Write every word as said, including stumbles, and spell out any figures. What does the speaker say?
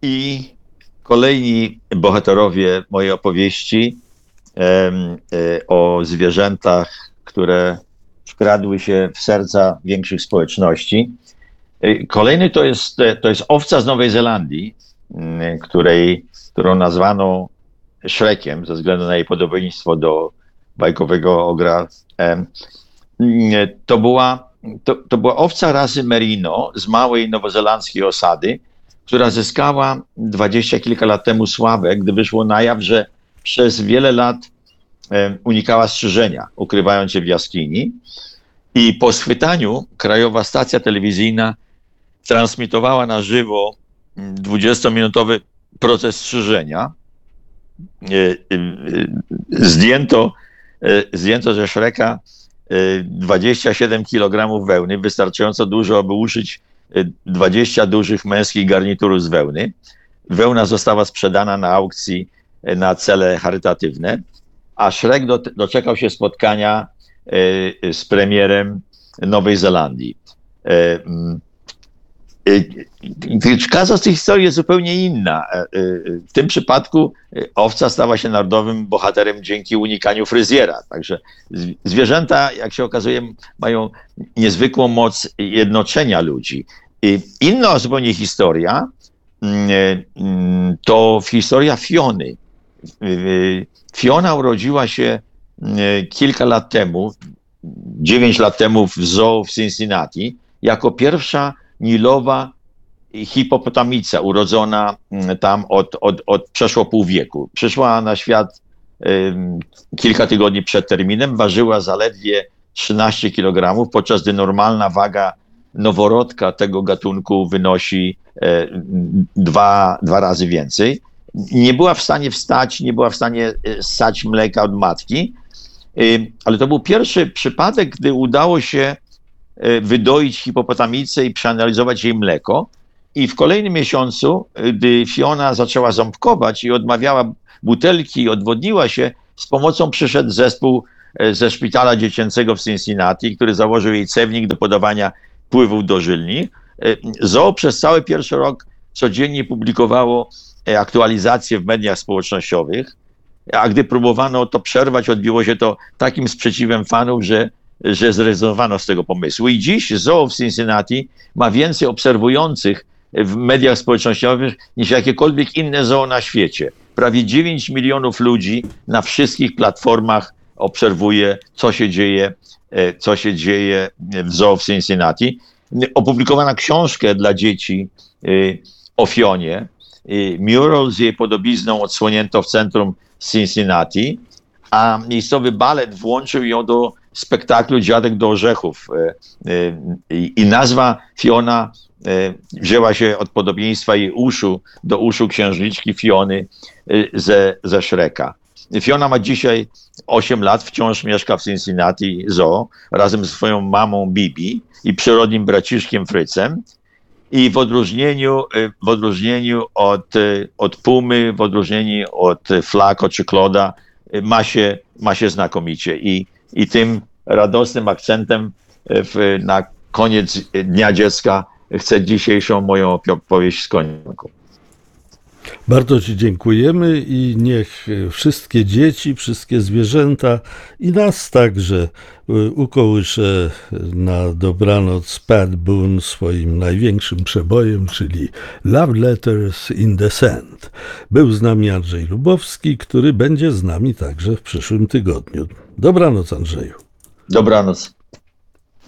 I kolejni bohaterowie mojej opowieści em, e, o zwierzętach, które wkradły się w serca większych społeczności. E, Kolejny to jest, e, to jest owca z Nowej Zelandii, m, której, którą nazwano Shrekiem ze względu na jej podobieństwo do bajkowego ogra. Em, e, To była, to, to była owca rasy Merino z małej nowozelandzkiej osady, która zyskała dwadzieścia kilka lat temu sławę, gdy wyszło na jaw, że przez wiele lat e, unikała strzyżenia, ukrywając się w jaskini. I po schwytaniu krajowa stacja telewizyjna transmitowała na żywo dwudziestominutowy proces strzyżenia. E, e, Zdjęto, e, zdjęto ze Shreka e, dwadzieścia siedem kilogramów wełny, wystarczająco dużo, aby uszyć dwadzieścia dużych męskich garniturów z wełny. Wełna została sprzedana na aukcji na cele charytatywne, a Shrek do, doczekał się spotkania e, z premierem Nowej Zelandii. E, e, Każda z tych historii jest zupełnie inna. E, e, w tym przypadku owca stała się narodowym bohaterem dzięki unikaniu fryzjera. Także zwierzęta, jak się okazuje, mają niezwykłą moc jednoczenia ludzi. I inna zupełnie historia to historia Fiony. Fiona urodziła się kilka lat temu, dziewięć lat temu w zoo w Cincinnati, jako pierwsza nilowa hipopotamica urodzona tam od, od, od przeszło pół wieku. Przyszła na świat um, kilka tygodni przed terminem, ważyła zaledwie trzynaście kilogramów, podczas gdy normalna waga noworodka tego gatunku wynosi e, dwa, dwa razy więcej. Nie była w stanie wstać, nie była w stanie ssać mleka od matki, e, ale to był pierwszy przypadek, gdy udało się e, wydoić hipopotamicę i przeanalizować jej mleko. I w kolejnym miesiącu, gdy Fiona zaczęła ząbkować i odmawiała butelki i odwodniła się, z pomocą przyszedł zespół ze szpitala dziecięcego w Cincinnati, który założył jej cewnik do podawania pływów dożylnych. Zoo przez cały pierwszy rok codziennie publikowało aktualizacje w mediach społecznościowych, a gdy próbowano to przerwać, odbiło się to takim sprzeciwem fanów, że, że zrezygnowano z tego pomysłu. I dziś zoo w Cincinnati ma więcej obserwujących w mediach społecznościowych niż jakiekolwiek inne zoo na świecie. Prawie dziewięć milionów ludzi na wszystkich platformach obserwuje, co się dzieje, co się dzieje w zoo w Cincinnati. Opublikowano książkę dla dzieci o Fionie. Mural z jej podobizną odsłonięto w centrum Cincinnati, a miejscowy balet włączył ją do spektaklu Dziadek do orzechów. I nazwa Fiona wzięła się od podobieństwa jej uszu do uszu księżniczki Fiony ze, ze Shreka. Fiona ma dzisiaj osiem lat, wciąż mieszka w Cincinnati Zoo razem z swoją mamą Bibi i przyrodnim braciszkiem Frycem. I w odróżnieniu, w odróżnieniu od, od Pumy, w odróżnieniu od Flako czy Kloda ma się, ma się znakomicie. I, i tym radosnym akcentem w, na koniec Dnia Dziecka chcę dzisiejszą moją opowieść skończyć. Bardzo Ci dziękujemy i niech wszystkie dzieci, wszystkie zwierzęta i nas także ukołysze na dobranoc Pat Boone swoim największym przebojem, czyli Love Letters in the Sand. Był z nami Andrzej Lubowski, który będzie z nami także w przyszłym tygodniu. Dobranoc, Andrzeju. Dobranoc.